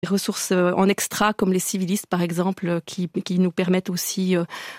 Des ressources en extra comme les civilistes par exemple qui nous permettent aussi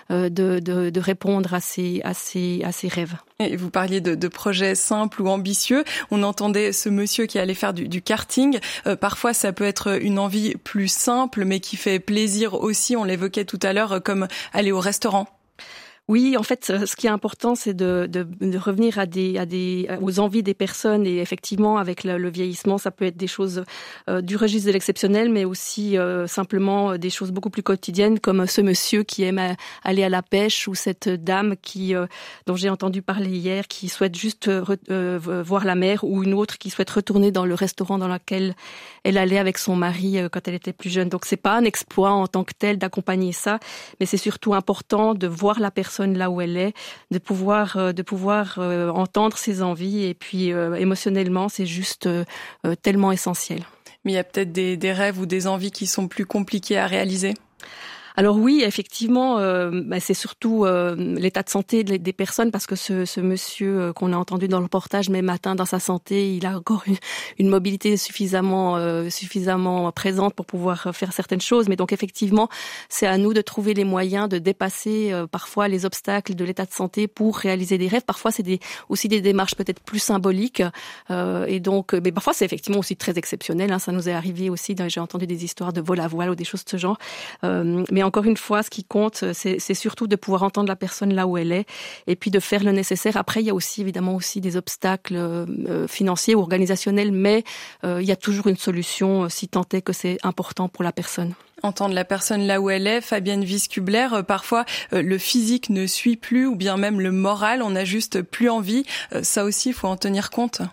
de répondre à ces rêves. Et vous parliez de projets simples ou ambitieux. On entendait ce monsieur qui allait faire du karting. Parfois ça peut être une envie plus simple mais qui fait plaisir aussi, on l'évoquait tout à l'heure, comme aller au restaurant. Oui, en fait, ce qui est important, c'est de revenir aux envies des personnes. Et effectivement, avec le vieillissement, ça peut être des choses du registre de l'exceptionnel, mais aussi simplement des choses beaucoup plus quotidiennes, comme ce monsieur qui aime aller à la pêche, ou cette dame dont j'ai entendu parler hier, qui souhaite juste voir la mer, ou une autre qui souhaite retourner dans le restaurant dans lequel elle allait avec son mari quand elle était plus jeune. Donc, c'est pas un exploit en tant que tel d'accompagner ça, mais c'est surtout important de voir la personne là où elle est, de pouvoir entendre ses envies, et puis émotionnellement c'est juste tellement essentiel. Mais il y a peut-être des rêves ou des envies qui sont plus compliqués à réaliser. Alors oui, effectivement, c'est surtout l'état de santé des personnes, parce que ce monsieur qu'on a entendu dans le reportage, même atteint dans sa santé, il a encore une mobilité suffisamment présente pour pouvoir faire certaines choses. Mais donc effectivement, c'est à nous de trouver les moyens de dépasser parfois les obstacles de l'état de santé pour réaliser des rêves. Parfois, c'est aussi des démarches peut-être plus symboliques, et donc, mais parfois c'est effectivement aussi très exceptionnel. Ça nous est arrivé aussi. J'ai entendu des histoires de vol à voile ou des choses de ce genre. Mais encore une fois, ce qui compte, c'est surtout de pouvoir entendre la personne là où elle est, et puis de faire le nécessaire. Après, il y a aussi évidemment des obstacles financiers ou organisationnels, mais il y a toujours une solution si tant est que c'est important pour la personne. Entendre la personne là où elle est. Fabienne Wiskubler, parfois le physique ne suit plus, ou bien même le moral, on n'a juste plus envie. Ça aussi, il faut en tenir compte.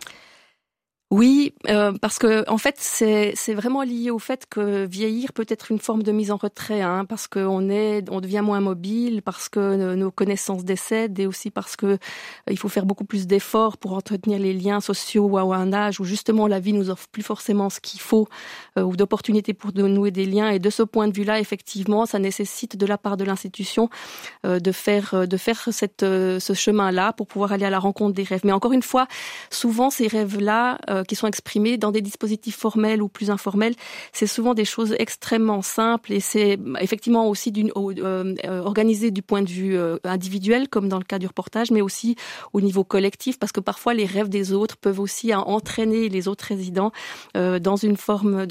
Oui, parce que en fait c'est vraiment lié au fait que vieillir peut être une forme de mise en retrait, parce que on devient moins mobile, parce que nos connaissances décèdent, et aussi parce que il faut faire beaucoup plus d'efforts pour entretenir les liens sociaux à un âge où justement la vie nous offre plus forcément ce qu'il faut, ou d'opportunités pour nouer des liens. Et de ce point de vue-là, effectivement, ça nécessite de la part de l'institution de faire ce chemin-là pour pouvoir aller à la rencontre des rêves. Mais encore une fois, souvent ces rêves-là qui sont exprimés dans des dispositifs formels ou plus informels, c'est souvent des choses extrêmement simples, et c'est effectivement aussi organisé du point de vue individuel, comme dans le cas du reportage, mais aussi au niveau collectif, parce que parfois les rêves des autres peuvent aussi entraîner les autres résidents dans une forme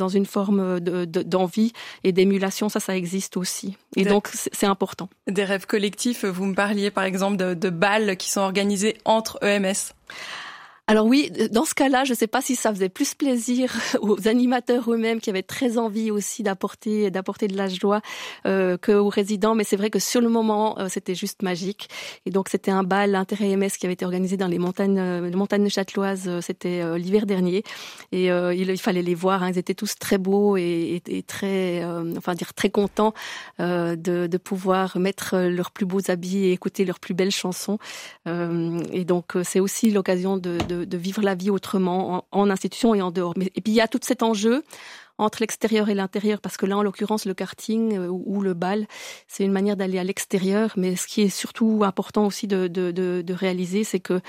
d'envie et d'émulation. Ça existe aussi. Et donc c'est important. Des rêves collectifs, vous me parliez par exemple de balles qui sont organisées entre EMS. Alors oui, dans ce cas-là, je ne sais pas si ça faisait plus plaisir aux animateurs eux-mêmes qui avaient très envie aussi d'apporter de la joie qu'aux résidents, mais c'est vrai que sur le moment, c'était juste magique. Et donc c'était un bal inter-EMS qui avait été organisé dans les montagnes châteloises, c'était l'hiver dernier, et il fallait les voir, ils étaient tous très beaux et très très contents de pouvoir mettre leurs plus beaux habits et écouter leurs plus belles chansons. Et donc c'est aussi l'occasion de vivre la vie autrement en institution et en dehors. Et puis il y a tout cet enjeu entre l'extérieur et l'intérieur, parce que là, en l'occurrence, le karting ou le bal, c'est une manière d'aller à l'extérieur. Mais ce qui est surtout important aussi de réaliser, c'est que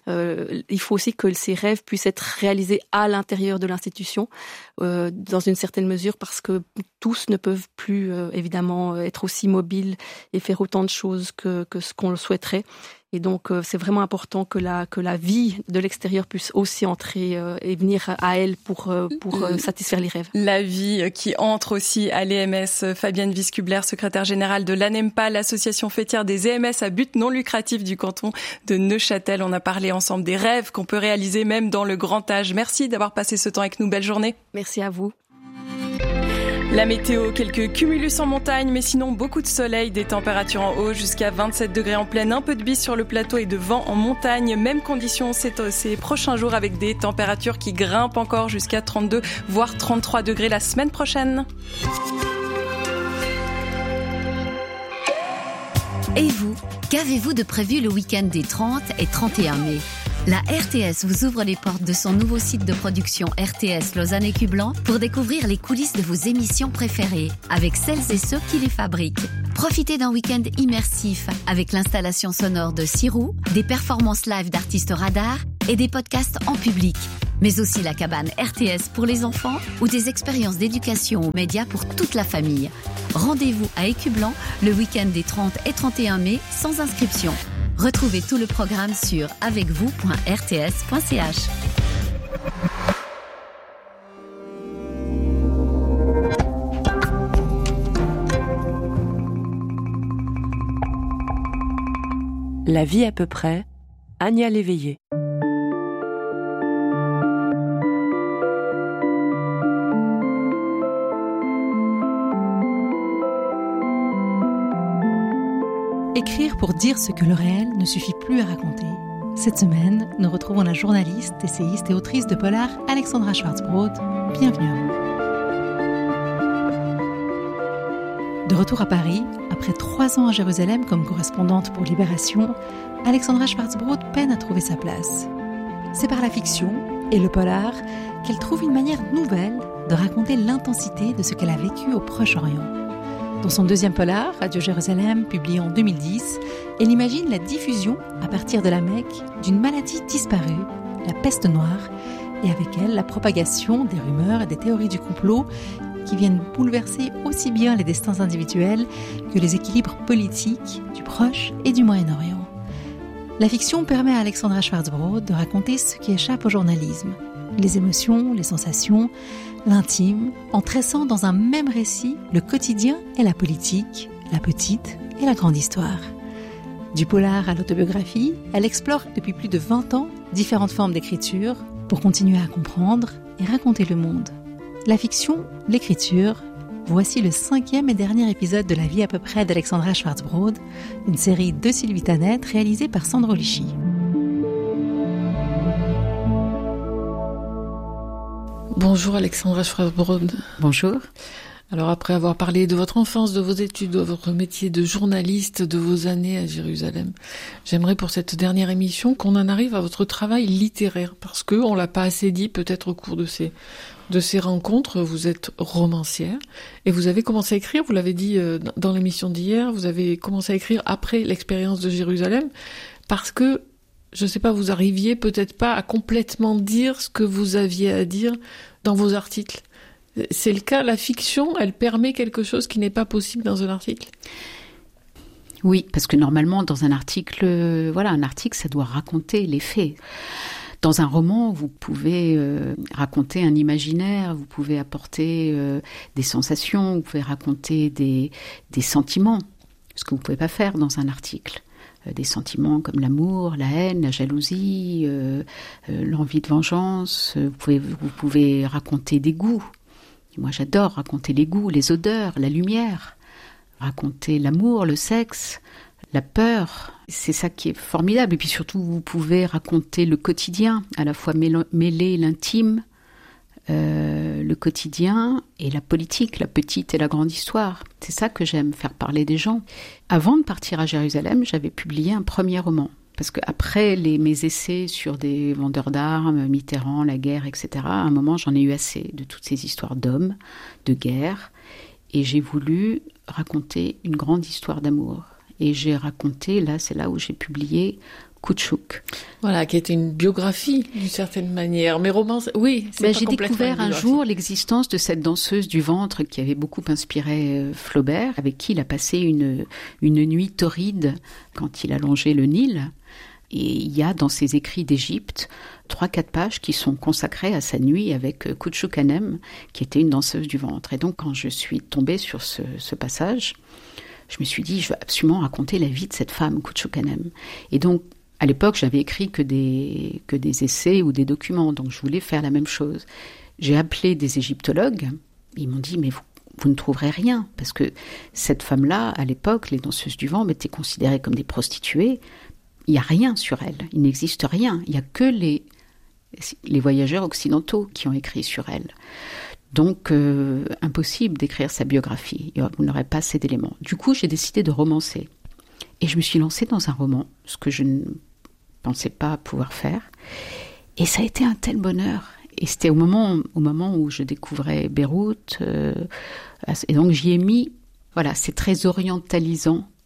il faut aussi que ces rêves puissent être réalisés à l'intérieur de l'institution, dans une certaine mesure, parce que tous ne peuvent plus évidemment être aussi mobiles et faire autant de choses que ce qu'on le souhaiterait. Et donc, c'est vraiment important que la vie de l'extérieur puisse aussi entrer et venir à elle pour satisfaire les rêves. La vie qui entre aussi à l'EMS. Fabienne Wiskubler, secrétaire générale de l'ANEMPA, l'association fêtière des EMS à but non lucratif du canton de Neuchâtel. On a parlé ensemble des rêves qu'on peut réaliser même dans le grand âge. Merci d'avoir passé ce temps avec nous. Belle journée. Merci à vous. La météo, quelques cumulus en montagne, mais sinon beaucoup de soleil, des températures en haut jusqu'à 27 degrés en plaine, un peu de bise sur le plateau et de vent en montagne. Même condition ces prochains jours, avec des températures qui grimpent encore jusqu'à 32 voire 33 degrés la semaine prochaine. Et vous, qu'avez-vous de prévu le week-end des 30 et 31 mai ? La RTS vous ouvre les portes de son nouveau site de production RTS Lausanne Écu-Blanc pour découvrir les coulisses de vos émissions préférées avec celles et ceux qui les fabriquent. Profitez d'un week-end immersif avec l'installation sonore de Sirou, des performances live d'artistes radars et des podcasts en public. mais aussi la cabane RTS pour les enfants ou des expériences d'éducation aux médias pour toute la famille. Rendez-vous à Écublanc le week-end des 30 et 31 mai sans inscription. Retrouvez tout le programme sur avecvous.rts.ch. La vie à peu près, Ania Léveillé. Écrire pour dire ce que le réel ne suffit plus à raconter. Cette semaine, nous retrouvons la journaliste, essayiste et autrice de polar Alexandra Schwarzbrod. Bienvenue à vous. De retour à Paris, après 3 ans à Jérusalem comme correspondante pour Libération, Alexandra Schwarzbrod peine à trouver sa place. C'est par la fiction et le polar qu'elle trouve une manière nouvelle de raconter l'intensité de ce qu'elle a vécu au Proche-Orient. Dans son 2e polar, Radio Jérusalem, publié en 2010, elle imagine la diffusion, à partir de la Mecque, d'une maladie disparue, la peste noire, et avec elle la propagation des rumeurs et des théories du complot qui viennent bouleverser aussi bien les destins individuels que les équilibres politiques du Proche et du Moyen-Orient. La fiction permet à Alexandra Schwarzbrod de raconter ce qui échappe au journalisme, les émotions, les sensations, l'intime, en tressant dans un même récit le quotidien et la politique, la petite et la grande histoire. Du polar à l'autobiographie, elle explore depuis plus de 20 ans différentes formes d'écriture pour continuer à comprendre et raconter le monde. La fiction, l'écriture, voici le 5e et dernier épisode de La vie à peu près d'Alexandra Schwarzbrod, une série de Sylvie Tanette réalisée par Sandro Lichy. Bonjour Alexandra Schwarzbrod. Bonjour. Alors après avoir parlé de votre enfance, de vos études, de votre métier de journaliste, de vos années à Jérusalem, j'aimerais pour cette dernière émission qu'on en arrive à votre travail littéraire, parce que on l'a pas assez dit peut-être au cours de ces rencontres. Vous êtes romancière et vous avez commencé à écrire, vous l'avez dit dans l'émission d'hier, vous avez commencé à écrire après l'expérience de Jérusalem, parce que je sais pas, vous arriviez peut-être pas à complètement dire ce que vous aviez à dire dans vos articles. C'est le cas, la fiction, elle permet quelque chose qui n'est pas possible dans un article. Oui, parce que normalement, dans un article, un article, ça doit raconter les faits. Dans un roman, vous pouvez raconter un imaginaire, vous pouvez apporter des sensations, vous pouvez raconter des sentiments, ce que vous ne pouvez pas faire dans un article. Des sentiments comme l'amour, la haine, la jalousie, l'envie de vengeance. Vous pouvez raconter des goûts. Et moi, j'adore raconter les goûts, les odeurs, la lumière. Raconter l'amour, le sexe, la peur. C'est ça qui est formidable. Et puis surtout, vous pouvez raconter le quotidien, à la fois mêler l'intime, le quotidien et la politique, la petite et la grande histoire. C'est ça que j'aime, faire parler des gens. Avant de partir à Jérusalem, j'avais publié un premier roman. Parce qu'après mes essais sur des vendeurs d'armes, Mitterrand, la guerre, etc., à un moment, j'en ai eu assez de toutes ces histoires d'hommes, de guerre. Et j'ai voulu raconter une grande histoire d'amour. Et j'ai raconté, c'est là où j'ai publié Kouchouk. Voilà, qui était une biographie d'une certaine manière. Mais romance, oui, c'est pas j'ai complètement découvert un jour l'existence de cette danseuse du ventre qui avait beaucoup inspiré Flaubert, avec qui il a passé une nuit torride quand il a longé le Nil. Et il y a dans ses écrits d'Égypte 3-4 pages qui sont consacrées à sa nuit avec Kouchouk Hanem, qui était une danseuse du ventre. Et donc, quand je suis tombée sur ce passage, je me suis dit, je veux absolument raconter la vie de cette femme, Kouchouk Hanem. Et donc, à l'époque, j'avais écrit que des essais ou des documents, donc je voulais faire la même chose. J'ai appelé des égyptologues, ils m'ont dit, mais vous ne trouverez rien, parce que cette femme-là, à l'époque, les danseuses du vent étaient considérées comme des prostituées. Il n'y a rien sur elle, il n'existe rien. Il n'y a que les voyageurs occidentaux qui ont écrit sur elle. Donc, impossible d'écrire sa biographie. Vous n'aurez pas assez d'éléments. Du coup, j'ai décidé de romancer. Et je me suis lancée dans un roman, ce que je ne pensais pas pouvoir faire. Et ça a été un tel bonheur. Et c'était au moment où je découvrais Beyrouth. Et donc, j'y ai mis... Voilà, c'est très orientalisant.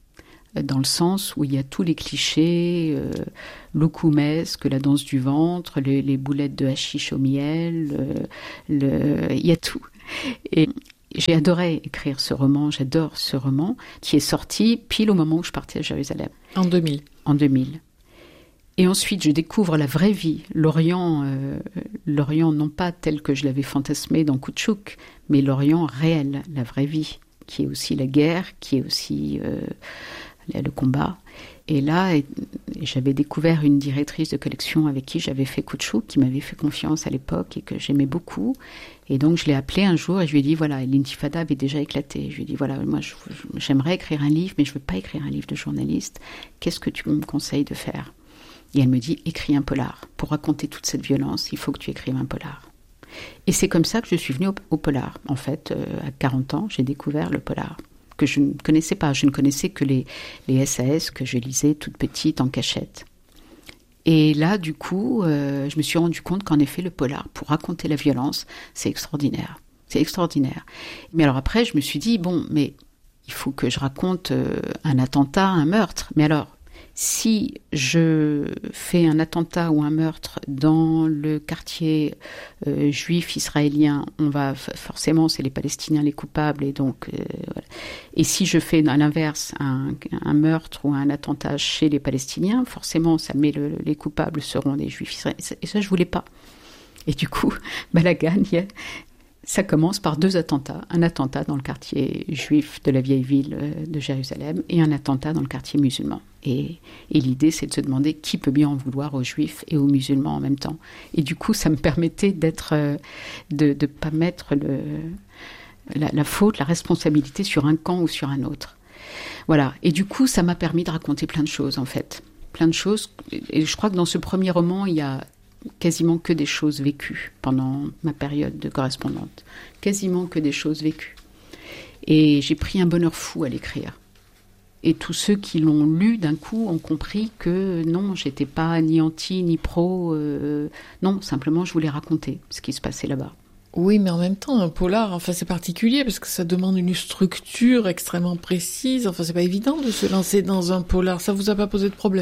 dans le sens où il y a tous les clichés, l'okoumesque, la danse du ventre, les boulettes de hashish au miel, il y a tout. Et j'ai adoré écrire ce roman, j'adore ce roman, qui est sorti pile au moment où je partais à Jérusalem. En 2000. En 2000. Et ensuite, je découvre la vraie vie, l'Orient non pas tel que je l'avais fantasmé dans Kouchouk, mais l'Orient réel, la vraie vie, qui est aussi la guerre, qui est aussi le combat. Et là, j'avais découvert une directrice de collection avec qui j'avais fait Kouchouk, qui m'avait fait confiance à l'époque et que j'aimais beaucoup. Et donc, je l'ai appelée un jour et je lui ai dit, voilà, l'intifada avait déjà éclaté. Je lui ai dit, voilà, moi, j'aimerais écrire un livre, mais je ne veux pas écrire un livre de journaliste. Qu'est-ce que tu me conseilles de faire ? Et elle me dit, écris un polar. Pour raconter toute cette violence, il faut que tu écrives un polar. Et c'est comme ça que je suis venue au polar. En fait, à 40 ans, j'ai découvert le polar, que je ne connaissais pas. Je ne connaissais que les SAS que je lisais toute petite en cachette. Et là, du coup, je me suis rendu compte qu'en effet, le polar, pour raconter la violence, c'est extraordinaire. C'est extraordinaire. Mais alors après, je me suis dit, bon, mais il faut que je raconte un attentat, un meurtre. Mais alors, si je fais un attentat ou un meurtre dans le quartier juif israélien, forcément c'est les Palestiniens les coupables et donc voilà. Et si je fais à l'inverse un meurtre ou un attentat chez les Palestiniens, forcément les coupables seront des juifs israéliens. Et ça je voulais pas. Et du coup, la gagne. Ça commence par 2 attentats. Un attentat dans le quartier juif de la vieille ville de Jérusalem et un attentat dans le quartier musulman. Et l'idée, c'est de se demander qui peut bien en vouloir aux juifs et aux musulmans en même temps. Et du coup, ça me permettait de ne pas mettre la faute, la responsabilité sur un camp ou sur un autre. Voilà. Et du coup, ça m'a permis de raconter plein de choses, en fait. Plein de choses. Et je crois que dans ce premier roman, il y a quasiment que des choses vécues pendant ma période de correspondante. Quasiment que des choses vécues. Et j'ai pris un bonheur fou à l'écrire. Et tous ceux qui l'ont lu d'un coup ont compris que non, j'étais pas ni anti ni pro. Non, simplement je voulais raconter ce qui se passait là-bas. Oui, mais en même temps, un polar, enfin c'est particulier parce que ça demande une structure extrêmement précise. Enfin, c'est pas évident de se lancer dans un polar. Ça vous a pas posé de problème ?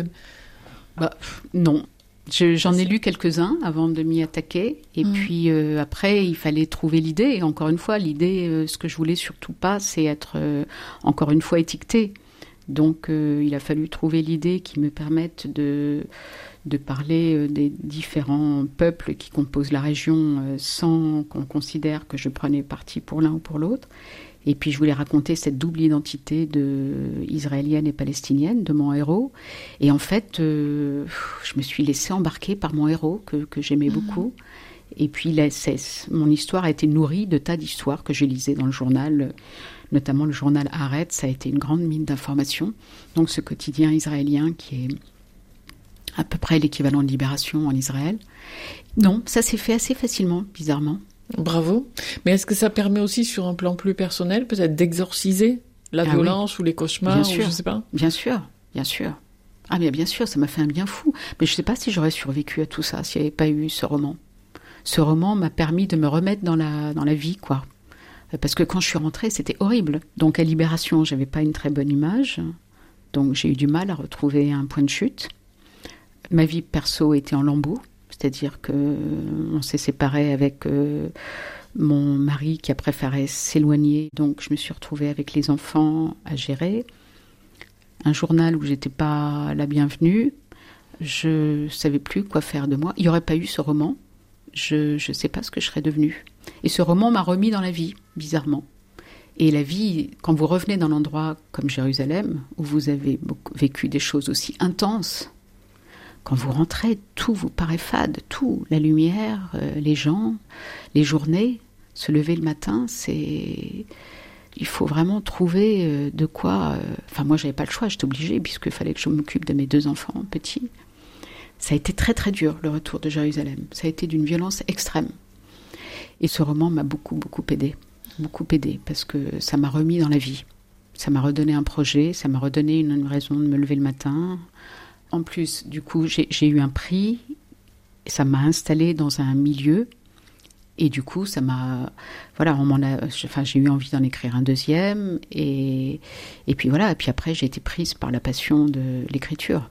Non. J'en ai lu quelques-uns avant de m'y attaquer. Et puis après, il fallait trouver l'idée. Et encore une fois, l'idée, ce que je voulais surtout pas, c'est être encore une fois étiquetée. Donc il a fallu trouver l'idée qui me permette de parler des différents peuples qui composent la région sans qu'on considère que je prenais parti pour l'un ou pour l'autre. Et puis je voulais raconter cette double identité israélienne et palestinienne de mon héros. Et en fait, je me suis laissée embarquer par mon héros que j'aimais beaucoup. Et puis mon histoire a été nourrie de tas d'histoires que je lisais dans le journal, notamment le journal Haaretz. Ça a été une grande mine d'informations. Donc ce quotidien israélien qui est à peu près l'équivalent de Libération en Israël. Non, ça s'est fait assez facilement, bizarrement. Bravo. Mais est-ce que ça permet aussi, sur un plan plus personnel, peut-être d'exorciser la violence ou les cauchemars, bien sûr, ou je sais pas ? Bien sûr. Ah mais bien sûr, ça m'a fait un bien fou. Mais je ne sais pas si j'aurais survécu à tout ça s'il n'y avait pas eu ce roman. Ce roman m'a permis de me remettre dans la vie, quoi. Parce que quand je suis rentrée, c'était horrible. Donc à Libération, j'avais pas une très bonne image. Donc j'ai eu du mal à retrouver un point de chute. Ma vie perso était en lambeaux. C'est-à-dire qu'on s'est séparés avec mon mari qui a préféré s'éloigner. Donc je me suis retrouvée avec les enfants à gérer. Un journal où j'étais pas la bienvenue. Je savais plus quoi faire de moi. Il n'y aurait pas eu ce roman. Je ne sais pas ce que je serais devenue. Et ce roman m'a remis dans la vie, bizarrement. Et la vie, quand vous revenez dans un endroit comme Jérusalem, où vous avez vécu des choses aussi intenses, quand vous rentrez, tout vous paraît fade, tout, la lumière, les gens, les journées, se lever le matin, il faut vraiment trouver de quoi... Enfin, moi, j'avais pas le choix, j'étais obligée, puisqu'il fallait que je m'occupe de mes 2 enfants petits. Ça a été très très dur, le retour de Jérusalem. Ça a été d'une violence extrême. Et ce roman m'a beaucoup aidée, parce que ça m'a remis dans la vie. Ça m'a redonné un projet, ça m'a redonné une raison de me lever le matin. En plus, du coup, j'ai eu un prix, ça m'a installée dans un milieu Et du coup, ça m'a... Voilà, j'ai eu envie d'en écrire un deuxième. Et puis voilà, et puis après, j'ai été prise par la passion de l'écriture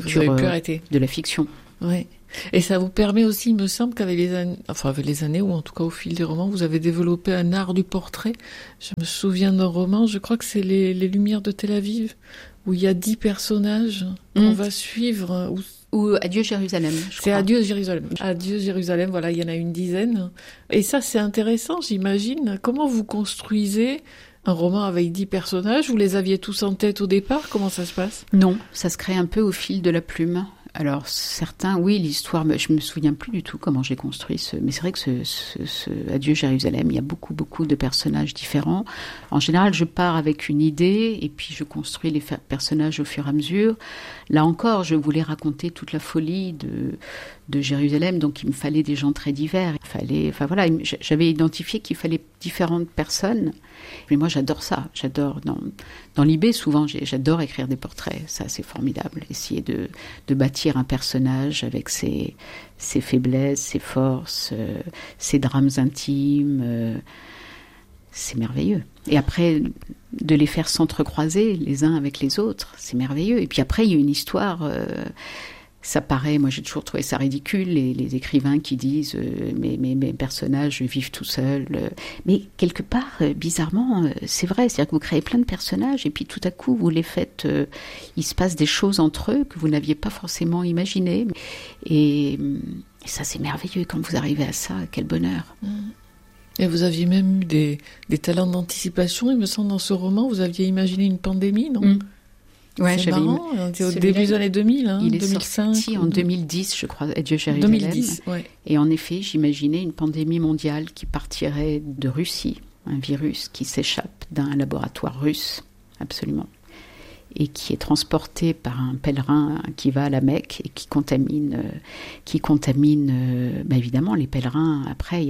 de la fiction. Oui. Et ça vous permet aussi, il me semble qu'avec les années, ou en tout cas au fil des romans, vous avez développé un art du portrait. Je me souviens d'un roman, je crois que c'est les Lumières de Tel Aviv, où il y a 10 personnages qu'on va suivre. Ou Adieu Jérusalem, je crois. C'est Adieu Jérusalem. Adieu Jérusalem, voilà, il y en a une dizaine. Et ça, c'est intéressant, j'imagine. Comment vous construisez un roman avec 10 personnages? Vous les aviez tous en tête au départ? Comment ça se passe? Non, ça se crée un peu au fil de la plume. Alors certains, oui, l'histoire, je me souviens plus du tout comment j'ai construit mais c'est vrai que ce Adieu Jérusalem, il y a beaucoup de personnages différents. En général, je pars avec une idée et puis je construis les personnages au fur et à mesure. Là encore, je voulais raconter toute la folie de Jérusalem, donc il me fallait des gens très divers. J'avais identifié qu'il fallait différentes personnes. Mais moi, j'adore ça. J'adore dans l'IB, souvent, j'adore écrire des portraits. Ça, c'est formidable. Essayer de bâtir un personnage avec ses faiblesses, ses forces, ses drames intimes. C'est merveilleux. Et après, de les faire s'entrecroiser les uns avec les autres, c'est merveilleux. Et puis après, il y a une histoire... Ça paraît, moi j'ai toujours trouvé ça ridicule, les écrivains qui disent mes personnages vivent tout seuls. Mais quelque part, bizarrement, c'est vrai. C'est-à-dire que vous créez plein de personnages et puis tout à coup, vous les faites... il se passe des choses entre eux que vous n'aviez pas forcément imaginées. Et ça, c'est merveilleux quand vous arrivez à ça. Quel bonheur. Et vous aviez même eu des talents d'anticipation, il me semble, dans ce roman. Vous aviez imaginé une pandémie, non? Ouais, c'est marrant, au début des années 2000, il est 2005. Sorti en 2010, je crois, Adieu Jérusalem. 2010, ouais. Et en effet, j'imaginais une pandémie mondiale qui partirait de Russie, un virus qui s'échappe d'un laboratoire russe, absolument, et qui est transporté par un pèlerin qui va à la Mecque et qui contamine évidemment, les pèlerins, après,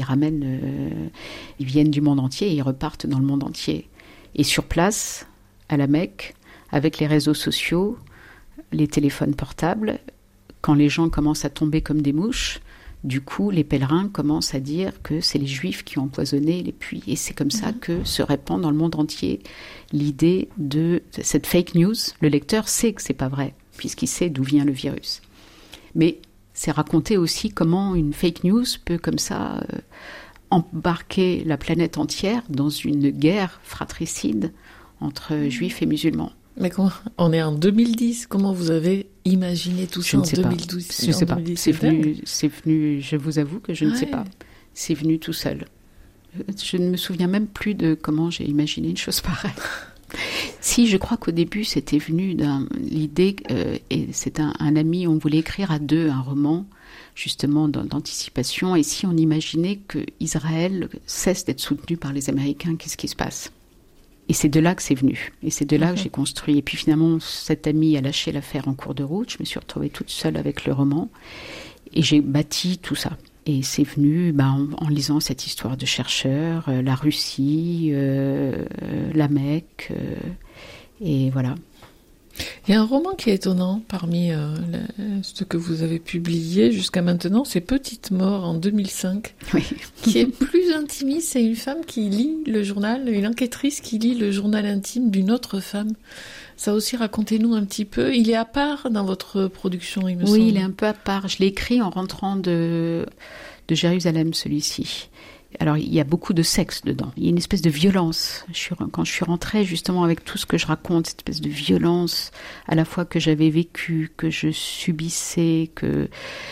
ils viennent du monde entier et ils repartent dans le monde entier. Et sur place, à la Mecque, avec les réseaux sociaux, les téléphones portables, quand les gens commencent à tomber comme des mouches, du coup, les pèlerins commencent à dire que c'est les Juifs qui ont empoisonné les puits. Et c'est comme ça que se répand dans le monde entier l'idée de cette fake news. Le lecteur sait que c'est pas vrai, puisqu'il sait d'où vient le virus. Mais c'est raconter aussi comment une fake news peut comme ça embarquer la planète entière dans une guerre fratricide entre Juifs et musulmans. Mais on est en 2010, comment vous avez imaginé tout ça en 2012? Je ne sais pas. C'est venu, je vous avoue que je ne sais pas. C'est venu tout seul. Je ne me souviens même plus de comment j'ai imaginé une chose pareille. Si, je crois qu'au début, c'était venu l'idée, et c'est un ami, on voulait écrire à deux un roman, justement d'anticipation, et si on imaginait que Israël cesse d'être soutenu par les Américains, qu'est-ce qui se passe? Et c'est de là que c'est venu. Et c'est de là que j'ai construit. Et puis finalement, cet ami a lâché l'affaire en cours de route. Je me suis retrouvée toute seule avec le roman. Et j'ai bâti tout ça. Et c'est venu en lisant cette histoire de chercheurs, la Russie, la Mecque. Et voilà. Il y a un roman qui est étonnant parmi ce que vous avez publié jusqu'à maintenant, c'est Petite Mort en 2005, qui est plus intimiste. C'est une femme qui lit le journal, une enquêtrice qui lit le journal intime d'une autre femme. Ça aussi, racontez-nous un petit peu. Il est à part dans votre production, il me semble. Oui, il est un peu à part. Je l'ai écrit en rentrant de Jérusalem, celui-ci. Alors, il y a beaucoup de sexe dedans. Il y a une espèce de violence. Quand je suis rentrée, justement, avec tout ce que je raconte, cette espèce de violence, à la fois que j'avais vécue, que je subissais, que...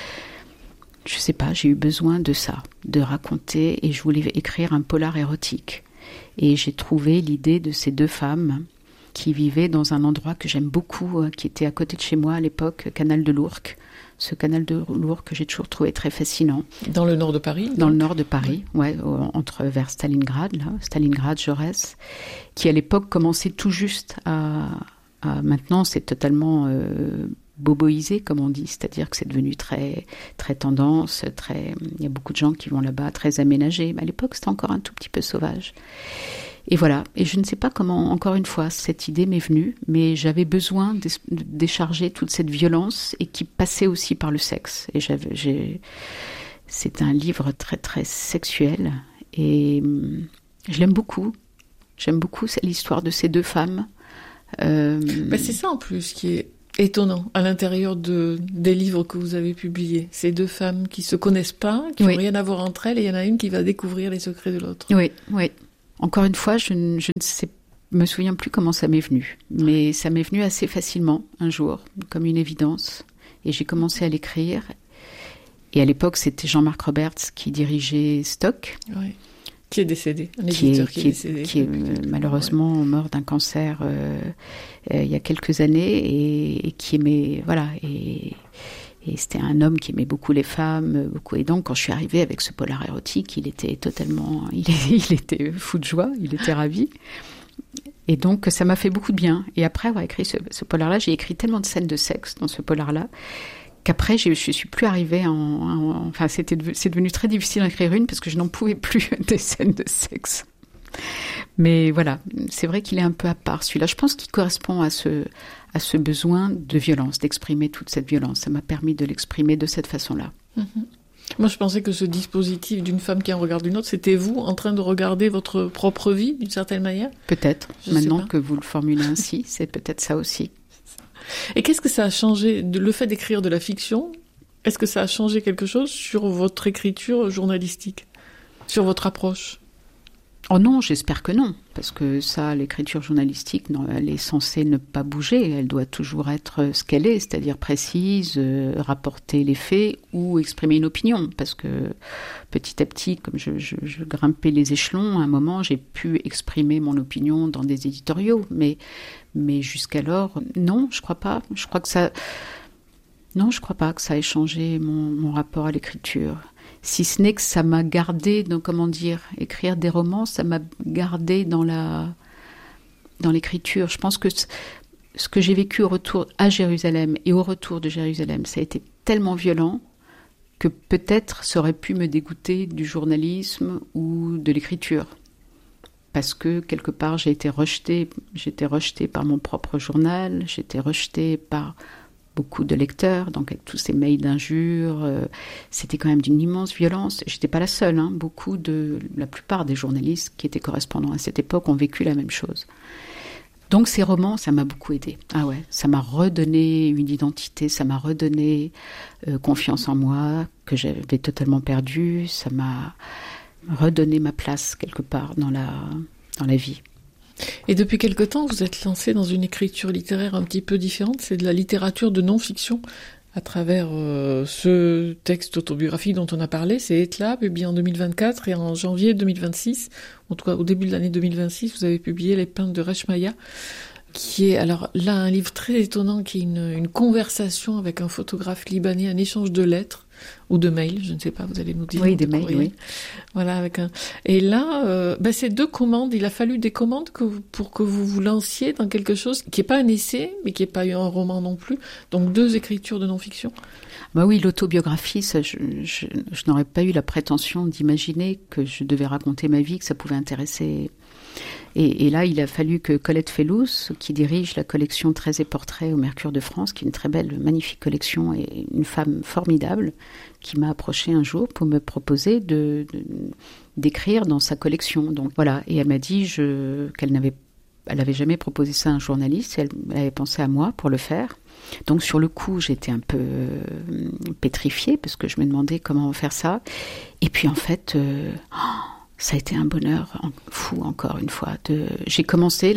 Je sais pas, j'ai eu besoin de ça, de raconter, et je voulais écrire un polar érotique. Et j'ai trouvé l'idée de ces deux femmes qui vivaient dans un endroit que j'aime beaucoup, qui était à côté de chez moi à l'époque, Canal de l'Ourcq. Ce canal de l'Ourcq que j'ai toujours trouvé très fascinant. Dans le nord de Paris? Dans le nord de Paris, vers Stalingrad, Jaurès, qui à l'époque commençait tout juste à maintenant c'est totalement boboisé, comme on dit, c'est-à-dire que c'est devenu très, très tendance, il y a beaucoup de gens qui vont là-bas, très aménagé, mais à l'époque c'était encore un tout petit peu sauvage. Et voilà, et je ne sais pas comment, encore une fois, cette idée m'est venue, mais j'avais besoin de décharger toute cette violence et qui passait aussi par le sexe. Et C'est un livre très très sexuel et je l'aime beaucoup. J'aime beaucoup l'histoire de ces 2 femmes. C'est ça en plus qui est étonnant à l'intérieur des livres que vous avez publiés. Ces 2 femmes qui se connaissent pas, qui n'ont rien à voir entre elles, et il y en a une qui va découvrir les secrets de l'autre. Oui. Encore une fois, je ne me souviens plus comment ça m'est venu, mais ça m'est venu assez facilement un jour, comme une évidence, et j'ai commencé à l'écrire. Et à l'époque, c'était Jean-Marc Roberts qui dirigeait Stock. Oui. Qui est décédé, un éditeur qui est décédé. Qui est malheureusement mort d'un cancer il y a quelques années et qui aimait, voilà, et c'était un homme qui aimait beaucoup les femmes, beaucoup. Et donc, quand je suis arrivée avec ce polar érotique, il était fou de joie, il était ravi. Et donc, ça m'a fait beaucoup de bien. Et après avoir écrit ce polar-là, j'ai écrit tellement de scènes de sexe dans ce polar-là, qu'après, je suis plus arrivée enfin, c'est devenu très difficile d'écrire une parce que je n'en pouvais plus des scènes de sexe. Mais voilà, c'est vrai qu'il est un peu à part celui-là. Je pense qu'il correspond à ce besoin de violence, d'exprimer toute cette violence. Ça m'a permis de l'exprimer de cette façon-là. Moi, je pensais que ce dispositif d'une femme qui en regarde une autre, c'était vous en train de regarder votre propre vie d'une certaine manière. Peut-être. Maintenant que vous le formulez ainsi, c'est peut-être ça aussi. Et qu'est-ce que ça a changé, le fait d'écrire de la fiction, est-ce que ça a changé quelque chose sur votre écriture journalistique, sur votre approche ? Oh non, j'espère que non, parce que ça, l'écriture journalistique, non, elle est censée ne pas bouger, elle doit toujours être ce qu'elle est, c'est-à-dire précise, rapporter les faits ou exprimer une opinion, parce que petit à petit, comme je grimpais les échelons, à un moment, j'ai pu exprimer mon opinion dans des éditoriaux, mais jusqu'alors, non, je crois pas. Je crois pas que ça ait changé mon rapport à l'écriture. Si ce n'est que ça m'a gardé, écrire des romans, ça m'a gardé dans l'écriture. Je pense que ce que j'ai vécu au retour à Jérusalem et au retour de Jérusalem, ça a été tellement violent que peut-être ça aurait pu me dégoûter du journalisme ou de l'écriture. Parce que quelque part, j'étais rejetée par mon propre journal, j'étais rejetée par beaucoup de lecteurs, donc avec tous ces mails d'injures, c'était quand même d'une immense violence. J'étais pas la seule, la plupart des journalistes qui étaient correspondants à cette époque ont vécu la même chose. Donc ces romans, ça m'a beaucoup aidée. Ah ouais, ça m'a redonné une identité, ça m'a redonné confiance en moi, que j'avais totalement perdue, ça m'a redonné ma place quelque part dans la vie. Et depuis quelque temps, vous êtes lancé dans une écriture littéraire un petit peu différente, c'est de la littérature de non-fiction, à travers ce texte autobiographique dont on a parlé, c'est Éclat, publié en 2024, et en janvier 2026, en tout cas au début de l'année 2026, vous avez publié Les Peintres de Reshmaïa, qui est alors là un livre très étonnant, qui est une conversation avec un photographe libanais, un échange de lettres, ou de mails, je ne sais pas, vous allez nous dire. Oui, des mails, oui. Voilà, et là, c'est 2 commandes. Il a fallu des commandes pour que vous vous lanciez dans quelque chose qui n'est pas un essai, mais qui n'est pas un roman non plus. Donc 2 écritures de non-fiction. Bah oui, l'autobiographie, ça, je n'aurais pas eu la prétention d'imaginer que je devais raconter ma vie, que ça pouvait intéresser. Et là, il a fallu que Colette Fellous, qui dirige la collection Traits et Portraits au Mercure de France, qui est une très belle, magnifique collection et une femme formidable, qui m'a approchée un jour pour me proposer d'écrire dans sa collection. Donc voilà, et elle m'a dit qu'elle avait jamais proposé ça à un journaliste, elle avait pensé à moi pour le faire. Donc sur le coup, j'étais un peu pétrifiée parce que je me demandais comment faire ça. Et puis en fait, ça a été un bonheur fou encore une fois. J'ai commencé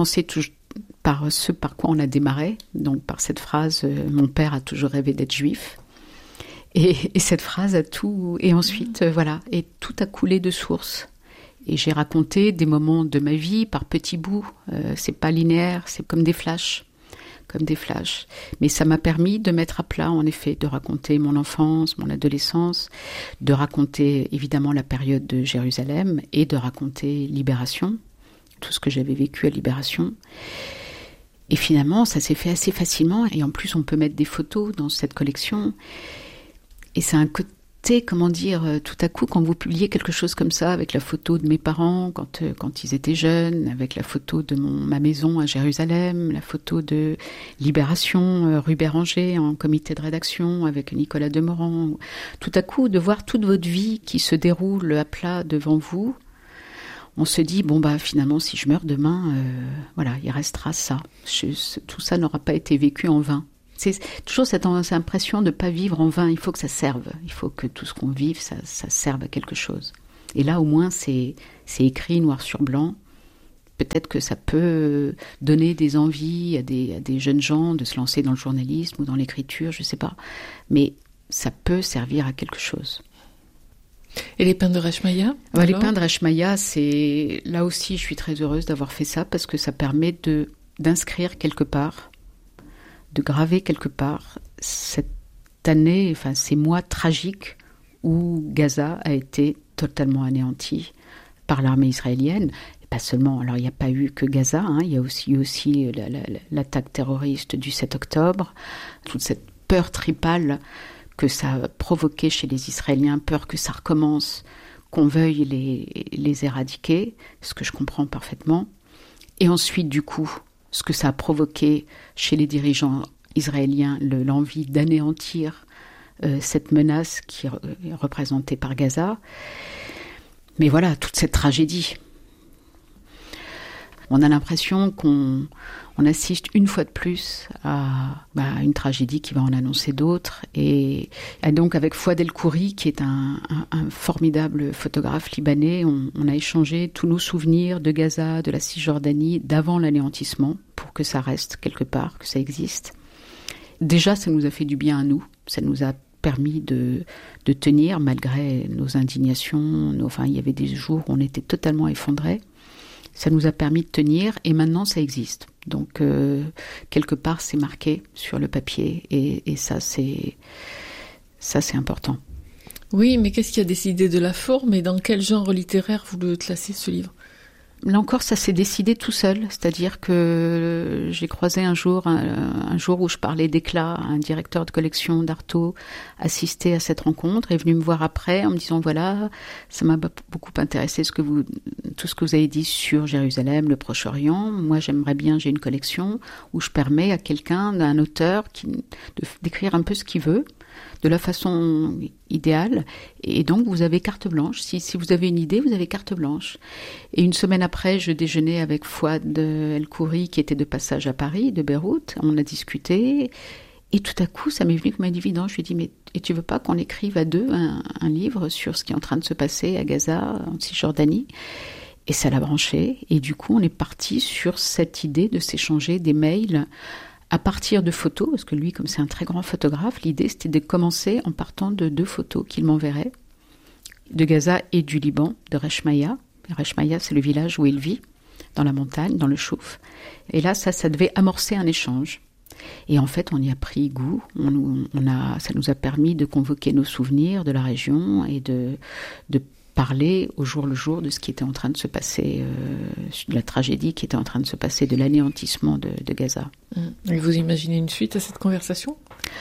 par ce par quoi on a démarré, donc par cette phrase « Mon père a toujours rêvé d'être juif ». Et cette phrase a tout... Et ensuite, voilà, et tout a coulé de source. Et j'ai raconté des moments de ma vie par petits bouts. C'est pas linéaire, c'est comme des flashs. Mais ça m'a permis de mettre à plat, en effet, de raconter mon enfance, mon adolescence, de raconter évidemment la période de Jérusalem et de raconter Libération, tout ce que j'avais vécu à Libération. Et finalement, ça s'est fait assez facilement. Et en plus, on peut mettre des photos dans cette collection. Et c'est comment dire, tout à coup, quand vous publiez quelque chose comme ça, avec la photo de mes parents quand ils étaient jeunes, avec la photo de ma maison à Jérusalem, la photo de Libération, rue Béranger, en comité de rédaction, avec Nicolas Demorand, tout à coup, de voir toute votre vie qui se déroule à plat devant vous, on se dit, finalement, si je meurs demain, il restera ça. Tout ça n'aura pas été vécu en vain. C'est toujours cette impression de ne pas vivre en vain. Il faut que ça serve. Il faut que tout ce qu'on vive, ça serve à quelque chose. Et là, au moins, c'est écrit noir sur blanc. Peut-être que ça peut donner des envies à des jeunes gens de se lancer dans le journalisme ou dans l'écriture, je ne sais pas. Mais ça peut servir à quelque chose. Et les pains de Reshmaïa ? Les pains de Reshmaïa, là aussi, je suis très heureuse d'avoir fait ça parce que ça permet d'inscrire quelque part, de graver quelque part cette année, ces mois tragiques où Gaza a été totalement anéanti par l'armée israélienne. Et pas seulement, alors il n'y a pas eu que Gaza, il y a aussi l'attaque terroriste du 7 octobre, toute cette peur tripale que ça a provoqué chez les Israéliens, peur que ça recommence, qu'on veuille les éradiquer, ce que je comprends parfaitement. Et ensuite, du coup, ce que ça a provoqué chez les dirigeants israéliens, l'envie d'anéantir cette menace qui est représentée par Gaza. Mais voilà, toute cette tragédie. On a l'impression qu'on assiste une fois de plus à une tragédie qui va en annoncer d'autres. Et donc avec Fouad El-Khoury, qui est un formidable photographe libanais, on a échangé tous nos souvenirs de Gaza, de la Cisjordanie, d'avant l'anéantissement, pour que ça reste quelque part, que ça existe. Déjà, ça nous a fait du bien à nous. Ça nous a permis de tenir, malgré nos indignations. Il y avait des jours où on était totalement effondrés. Ça nous a permis de tenir et maintenant ça existe. Donc quelque part c'est marqué sur le papier et ça c'est important. Oui, mais qu'est-ce qui a décidé de la forme et dans quel genre littéraire vous le classez ce livre ? Là encore, ça s'est décidé tout seul. C'est-à-dire que j'ai croisé un jour où je parlais d'éclat, un directeur de collection d'Artaud assisté à cette rencontre, est venu me voir après en me disant voilà, ça m'a beaucoup intéressé tout ce que vous avez dit sur Jérusalem, le Proche-Orient. Moi, j'ai une collection où je permets à un auteur d'écrire un peu ce qu'il veut, de la façon idéale, et donc vous avez carte blanche. Si vous avez une idée, vous avez carte blanche. Et une semaine après, je déjeunais avec Fouad El-Khoury, qui était de passage à Paris, de Beyrouth. On a discuté, et tout à coup, ça m'est venu comme un évident. Je lui ai dit, mais tu veux pas qu'on écrive à deux un livre sur ce qui est en train de se passer à Gaza, en Cisjordanie ? Et ça l'a branché, et du coup, on est parti sur cette idée de s'échanger des mails à partir de photos, parce que lui, comme c'est un très grand photographe, l'idée c'était de commencer en partant de 2 photos qu'il m'enverrait, de Gaza et du Liban, de Reshmaïa. Reshmaïa, c'est le village où il vit, dans la montagne, dans le Chouf. Et là, ça devait amorcer un échange. Et en fait, on y a pris goût. Ça nous a permis de convoquer nos souvenirs de la région et de parler au jour le jour de ce qui était en train de se passer, de la tragédie qui était en train de se passer, de l'anéantissement de Gaza. Et vous imaginez une suite à cette conversation ?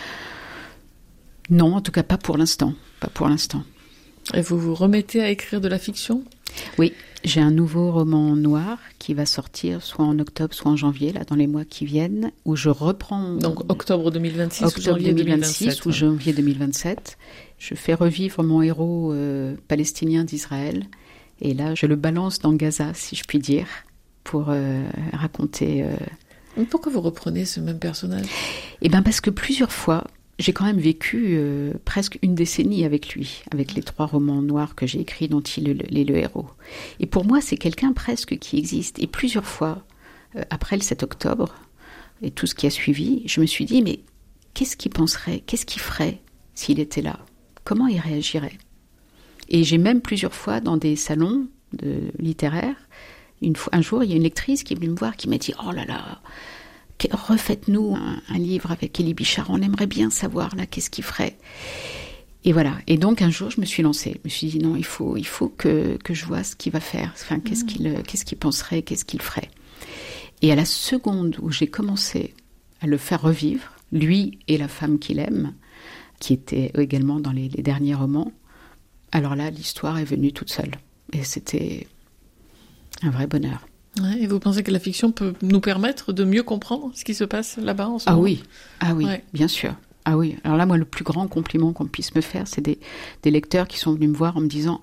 Non, en tout cas pas pour l'instant. Pas pour l'instant. Et vous vous remettez à écrire de la fiction ? Oui, j'ai un nouveau roman noir qui va sortir soit en octobre, soit en janvier, là, dans les mois qui viennent, où je reprends... Donc octobre 2026 ou janvier 2027 ou janvier 2027. Je fais revivre mon héros palestinien d'Israël. Et là, je le balance dans Gaza, si je puis dire, pour raconter... Mais pourquoi vous reprenez ce même personnage ? Eh bien, parce que plusieurs fois, j'ai quand même vécu presque une décennie avec lui, avec les 3 romans noirs que j'ai écrits dont il est le héros. Et pour moi, c'est quelqu'un presque qui existe. Et plusieurs fois, après le 7 octobre, et tout ce qui a suivi, je me suis dit, mais qu'est-ce qu'il penserait, qu'est-ce qu'il ferait s'il était là ? Comment il réagirait ? Et j'ai même plusieurs fois, dans des salons littéraires, un jour, il y a une lectrice qui est venue me voir, qui m'a dit « Oh là là, refaites-nous un livre avec Élie Bichard, on aimerait bien savoir là qu'est-ce qu'il ferait. » Et voilà. Et donc un jour, je me suis lancée. Je me suis dit non, il faut que je vois ce qu'il va faire. Enfin, qu'est-ce qu'il penserait, qu'est-ce qu'il ferait. Et à la seconde où j'ai commencé à le faire revivre, lui et la femme qu'il aime, qui était également dans les derniers romans. Alors là, l'histoire est venue toute seule. Et c'était un vrai bonheur. Ouais, et vous pensez que la fiction peut nous permettre de mieux comprendre ce qui se passe là-bas en ce moment ? Ah oui, ouais. Bien sûr. Ah oui, alors là, moi, le plus grand compliment qu'on puisse me faire, c'est des lecteurs qui sont venus me voir en me disant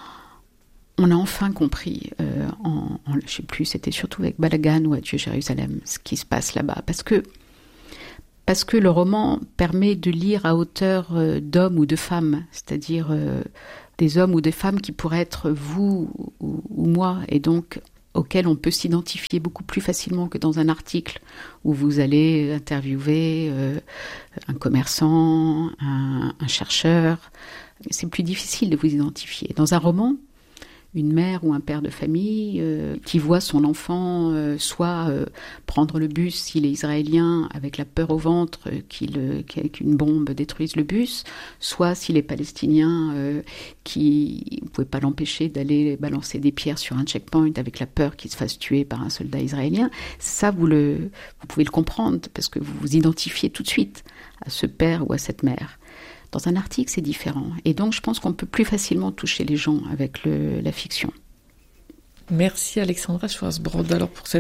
« On a enfin compris, je sais plus, c'était surtout avec Balagan ou Adieu Jérusalem, ce qui se passe là-bas. » Parce que le roman permet de lire à hauteur d'hommes ou de femmes, c'est-à-dire des hommes ou des femmes qui pourraient être vous ou moi, et donc auxquels on peut s'identifier beaucoup plus facilement que dans un article où vous allez interviewer un commerçant, un chercheur. C'est plus difficile de vous identifier. Dans un roman, une mère ou un père de famille qui voit son enfant soit prendre le bus s'il est israélien avec la peur au ventre qu'une bombe détruise le bus, soit s'il est palestinien qui ne pouvait pas l'empêcher d'aller balancer des pierres sur un checkpoint avec la peur qu'il se fasse tuer par un soldat israélien. Ça, vous pouvez le comprendre parce que vous vous identifiez tout de suite à ce père ou à cette mère. Dans un article, c'est différent. Et donc, je pense qu'on peut plus facilement toucher les gens avec la fiction. Merci Alexandra Schwarzbrod. Alors, pour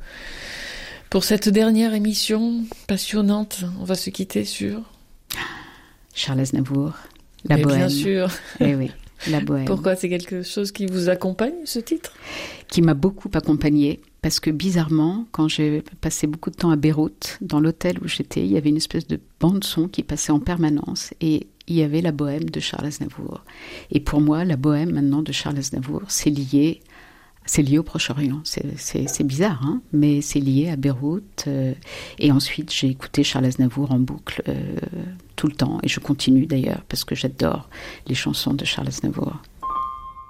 cette dernière émission passionnante, on va se quitter sur... Charles Aznavour, La Bohème. Bien sûr. Eh oui, La Bohème. Pourquoi ? C'est quelque chose qui vous accompagne, ce titre ? Qui m'a beaucoup accompagnée. Parce que bizarrement, quand j'ai passé beaucoup de temps à Beyrouth, dans l'hôtel où j'étais, il y avait une espèce de bande-son qui passait en permanence et il y avait La Bohème de Charles Aznavour. Et pour moi, La Bohème maintenant de Charles Aznavour, c'est lié au Proche-Orient. C'est bizarre, hein, mais c'est lié à Beyrouth. Et ensuite, j'ai écouté Charles Aznavour en boucle tout le temps. Et je continue d'ailleurs, parce que j'adore les chansons de Charles Aznavour.